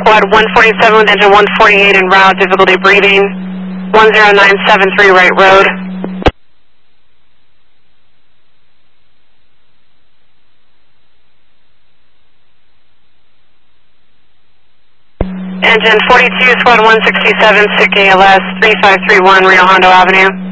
Quad 147 with engine 148 en route, difficulty breathing, 10973 right road. Engine 42, Squad 167, sick ALS, 3531 Rio Hondo Avenue.